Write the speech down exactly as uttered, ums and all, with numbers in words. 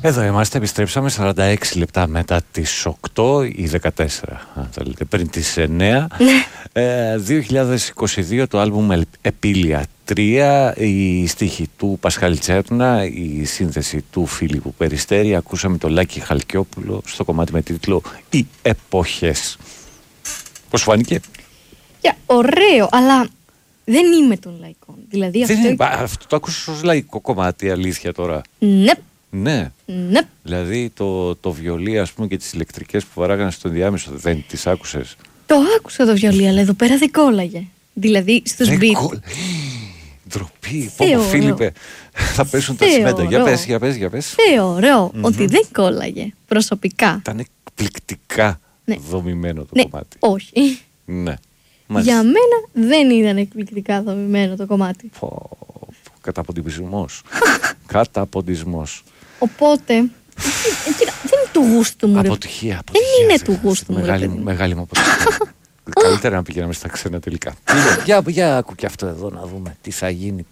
Εδώ είμαστε, επιστρέψαμε σαράντα έξι λεπτά μετά τις οκτώ ή δεκατέσσερα, αν θέλετε, πριν τις εννέα. ε, δύο χιλιάδες είκοσι δύο το άλμπουμ Επίλια τρία, η στίχη του Πασχάλη Τσέρνα, η σύνθεση του Φίλιππου Περιστέρη. Ακούσαμε το Λάκη Χαλκιόπουλο στο κομμάτι με τίτλο «Οι Εποχές». Πώς φάνηκε? Yeah, ωραίο, αλλά δεν είμαι των λαϊκών. Δηλαδή αυτό... αυτό... Είναι, αυτό το άκουσες ως λαϊκό κομμάτι, αλήθεια τώρα? Ναι. Ναι. Ναι. Δηλαδή το, το βιολί, ας πούμε, και τις ηλεκτρικές που βαράγανε στο διάμεσο, δεν τις άκουσες? Το άκουσα το βιολί, αλλά εδώ πέρα δεν κόλλαγε. Δηλαδή στους beats. Ντροπή, πω Φίλιππε, θα πέσουν τα τσιμέντα. Για πες, για πες, για πες. Θεωρώ mm-hmm. ότι δεν κόλλαγε προσωπικά. Ήταν εκπληκτικά ναι. δομημένο το ναι. κομμάτι. Όχι. Ναι. Για μένα δεν ήταν εκπληκτικά δομημένο το κομμάτι. Πω, καταποντισμός. Καταποντισμός. Οπότε, δεν είναι του γούστου μου. Αποτυχία, αποτυχία. Δεν είναι του γούστου μου. Μεγάλη, μεγάλη μου αποτυχία. Καλύτερα να πηγαίναμε στα ξένα τελικά. για, για άκου και αυτό εδώ να δούμε τι θα γίνει